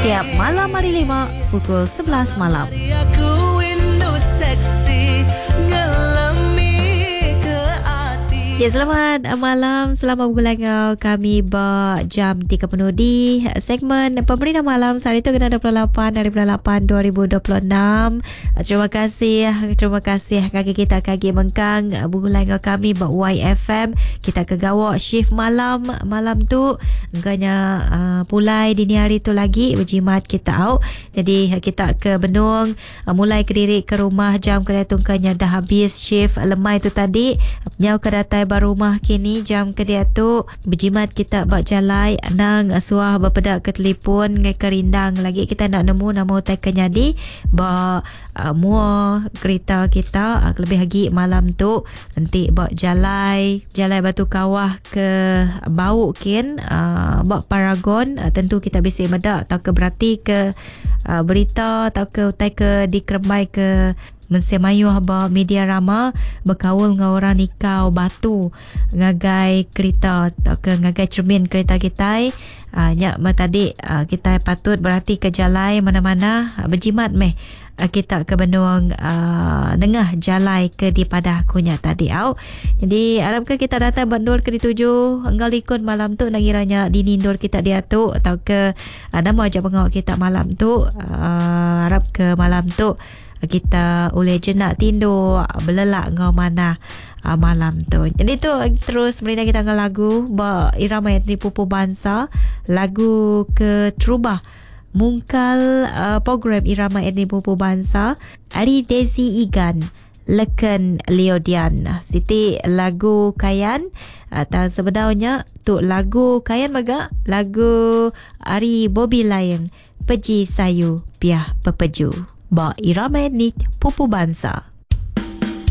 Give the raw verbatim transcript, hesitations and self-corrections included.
Setiap malam hari lima pukul sebelas malam. Ya, selamat malam, selamat bergulai kami berjam tiga penuh di segmen Pemberita Malam saat itu kena dua puluh lapan dari bulan lapan dua ribu dua puluh enam. Terima kasih, terima kasih kaki kita kaki mengkang bergulai kami buat Y F M. Kita ke gawak shift malam malam tu enggaknya uh, pulai dini hari tu lagi berjimat kita out. Jadi kita ke Benung, uh, mulai ke diri ke rumah jam kedai tungkanya dah habis shift lemai tu tadi. Nyau ke datai baru rumah kini jam kedia tu berjimat kita bak jalai nang suah berpedak ke telefon ngai kerindang lagi kita nak nemu nama utai kenyadi bak uh, mua kereta kita uh, lebih lagi malam tu nanti bak jalai jalai Batu Kawah ke bau kin uh, bak Paragon uh, tentu kita bisik medak atau ke berarti ke uh, berita atau ke utai ke dikremai ke mensemayuh ba media rama berkawal dengan orang nikau batu ngagai kereta atau ke ngagai cermin kereta kita uh, nyak ma tadi uh, kita patut berhati ke jalai mana-mana uh, berjimat meh uh, kita ke Benung uh, dengah jalai ke di Padah kunya tadi au. Jadi harap ke kita datang bandul ke dituju enggal ikut malam tu nangiranya dinindur kita dia tu atau ke uh, nama aja pengawak kita malam tu uh, harap ke malam tu kita boleh jenak tindur belelak ngau mana uh, malam tu. Jadi tu terus merina kita dengan lagu ba irama etni pupu bangsa, lagu ke Trubah mungkal uh, program irama etni pupu bangsa Ari Desi Igan Leken Leodian Siti lagu Kayan atau sebenarnya tu lagu Kayan maga lagu Ari Bobby Layang Peji Sayu Piah Pepeju ba irama etnik pupu bangsa.